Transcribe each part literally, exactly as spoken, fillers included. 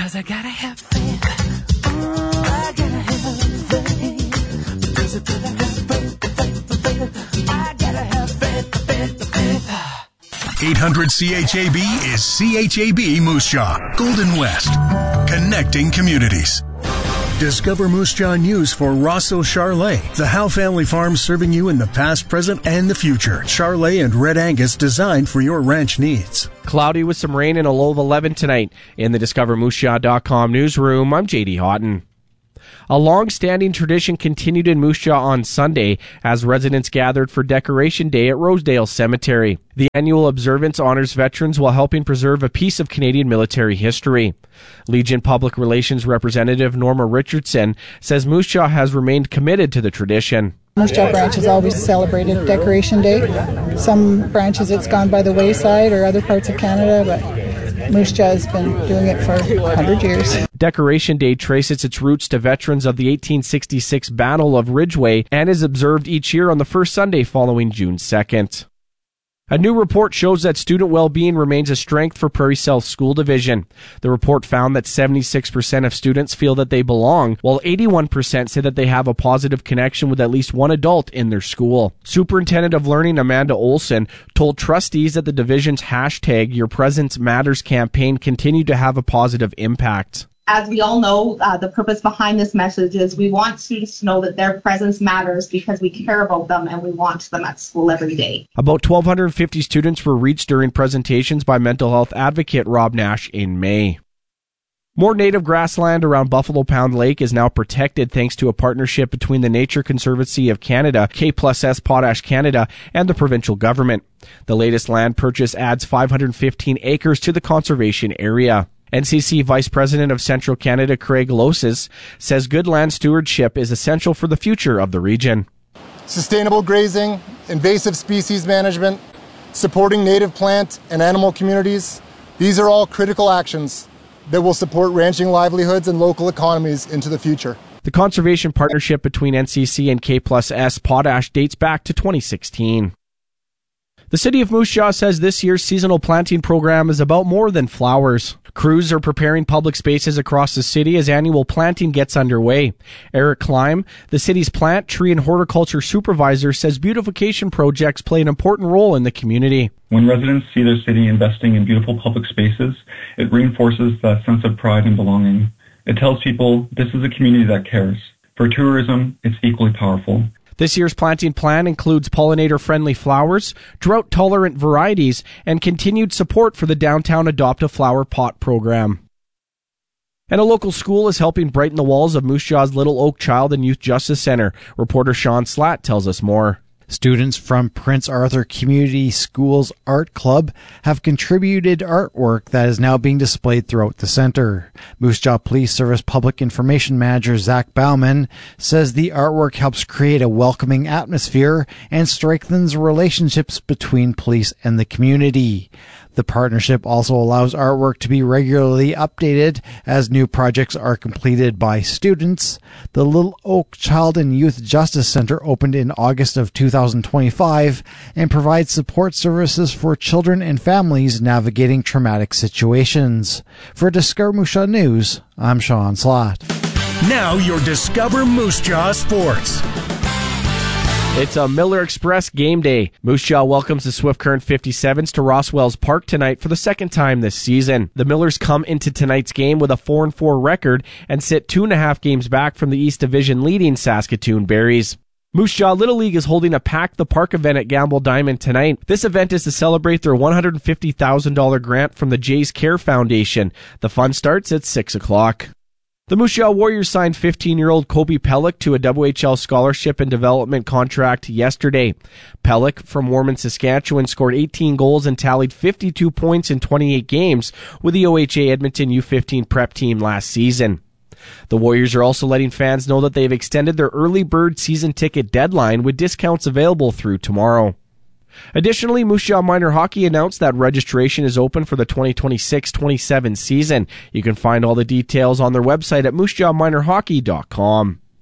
'Cause I gotta have faith. Oh, I gotta have faith. Because I gotta have faith. I gotta have faith, faith, faith. eight hundred C H A B is C H A B Moose Jaw, Golden West, connecting communities. Discover Moose Jaw news for Rosso Charlet, the Howe family farm serving you in the past, present, and the future. Charlet and Red Angus designed for your ranch needs. Cloudy with some rain and a low of eleven tonight. In the Discover Moose Jaw dot com newsroom, I'm J D Houghton. A long-standing tradition continued in Moose Jaw on Sunday as residents gathered for Decoration Day at Rosedale Cemetery. The annual observance honors veterans while helping preserve a piece of Canadian military history. Legion Public Relations Representative Norma Richardson says Moose Jaw has remained committed to the tradition. Moose Jaw branch has always celebrated Decoration Day. Some branches it's gone by the wayside or other parts of Canada, but Moose Jaw has been doing it for one hundred years. Decoration Day traces its roots to veterans of the eighteen sixty-six Battle of Ridgeway and is observed each year on the first Sunday following June second. A new report shows that student well-being remains a strength for Prairie South School Division. The report found that seventy-six percent of students feel that they belong, while eighty-one percent say that they have a positive connection with at least one adult in their school. Superintendent of Learning Amanda Olson told trustees that the division's hashtag Your Presence Matters campaign continued to have a positive impact. As we all know, uh, the purpose behind this message is we want students to know that their presence matters because we care about them and we want them at school every day. About twelve fifty students were reached during presentations by mental health advocate Rob Nash in May. More native grassland around Buffalo Pound Lake is now protected thanks to a partnership between the Nature Conservancy of Canada, K plus S Potash Canada, and the provincial government. The latest land purchase adds five hundred fifteen acres to the conservation area. N C C Vice President of Central Canada Craig Loses says good land stewardship is essential for the future of the region. Sustainable grazing, invasive species management, supporting native plant and animal communities, these are all critical actions that will support ranching livelihoods and local economies into the future. The conservation partnership between N C C and K plus S Potash dates back to twenty sixteen. The City of Moose Jaw says this year's seasonal planting program is about more than flowers. Crews are preparing public spaces across the city as annual planting gets underway. Eric Kleim, the city's plant, tree, and horticulture supervisor, says beautification projects play an important role in the community. When residents see their city investing in beautiful public spaces, it reinforces that sense of pride and belonging. It tells people this is a community that cares. For tourism, it's equally powerful. This year's planting plan includes pollinator-friendly flowers, drought-tolerant varieties, and continued support for the Downtown Adopt a Flower Pot program. And a local school is helping brighten the walls of Moose Jaw's Little Oak Child and Youth Justice Center. Reporter Sean Slatt tells us more. Students from Prince Arthur Community Schools Art Club have contributed artwork that is now being displayed throughout the center. Moose Jaw Police Service Public Information Manager Zach Bauman says the artwork helps create a welcoming atmosphere and strengthens relationships between police and the community. The partnership also allows artwork to be regularly updated as new projects are completed by students. The Little Oak Child and Youth Justice Center opened in August of two thousand twenty-five and provides support services for children and families navigating traumatic situations. For Discover Moose Jaw News, I'm Sean Slatt. Now your Discover Moose Jaw Sports. It's a Miller Express game day. Moose Jaw welcomes the Swift Current fifty-sevens to Roswells Park tonight for the second time this season. The Millers come into tonight's game with a four and four record and sit two and a half games back from the East Division leading Saskatoon Berries. Moose Jaw Little League is holding a Pack the Park event at Gamble Diamond tonight. This event is to celebrate their one hundred fifty thousand dollars grant from the Jays Care Foundation. The fun starts at six o'clock. The Moose Jaw Warriors signed fifteen-year-old Kobe Pellick to a W H L scholarship and development contract yesterday. Pellick from Warman, Saskatchewan scored eighteen goals and tallied fifty-two points in twenty-eight games with the O H A Edmonton U fifteen prep team last season. The Warriors are also letting fans know that they've extended their early bird season ticket deadline with discounts available through tomorrow. Additionally, Moose Jaw Minor Hockey announced that registration is open for the twenty twenty-six twenty-seven season. You can find all the details on their website at moose jaw minor hockey dot com.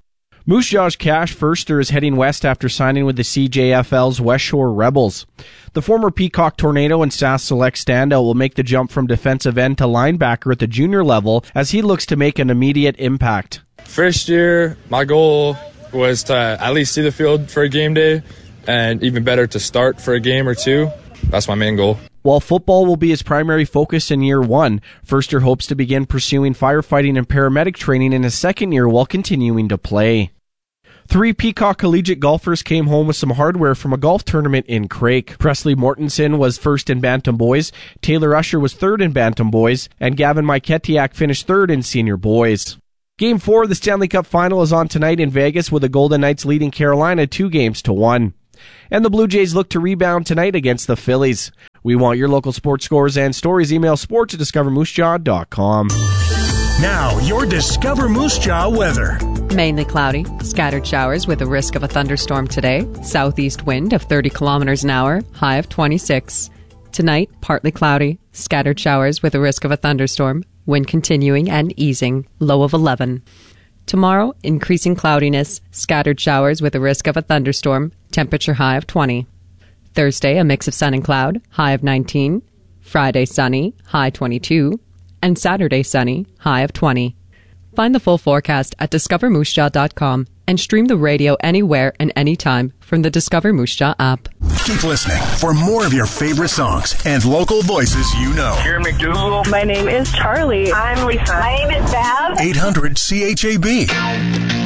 Moose Jaw's Cash Furster is heading west after signing with the C J F L's West Shore Rebels. The former Peacock Tornado and S A S Select standout will make the jump from defensive end to linebacker at the junior level as he looks to make an immediate impact. First year, my goal was to at least see the field for a game day, and even better to start for a game or two. That's my main goal. While football will be his primary focus in year one, Furster hopes to begin pursuing firefighting and paramedic training in his second year while continuing to play. Three Peacock collegiate golfers came home with some hardware from a golf tournament in Craik. Presley Mortensen was first in Bantam Boys, Taylor Usher was third in Bantam Boys, and Gavin Myketiak finished third in Senior Boys. Game four of the Stanley Cup Final is on tonight in Vegas with the Golden Knights leading Carolina two games to one. And the Blue Jays look to rebound tonight against the Phillies. We want your local sports scores and stories. Email sports at discover moose jaw dot com. Now, your Discover Moose Jaw weather. Mainly cloudy, scattered showers with a risk of a thunderstorm today. Southeast wind of thirty kilometers an hour, high of twenty-six. Tonight, partly cloudy, scattered showers with a risk of a thunderstorm. Wind continuing and easing, low of eleven. Tomorrow, increasing cloudiness, scattered showers with a risk of a thunderstorm, temperature high of twenty. Thursday, a mix of sun and cloud, high of nineteen. Friday, sunny, high twenty-two. And Saturday, sunny, high of twenty. Find the full forecast at discover moose jaw dot com and stream the radio anywhere and anytime from the Discover Moose Jaw app. Keep listening for more of your favorite songs and local voices you know. Here McDougal. My name is Charlie. I'm Lisa. My name is Bev. eight hundred C H A B.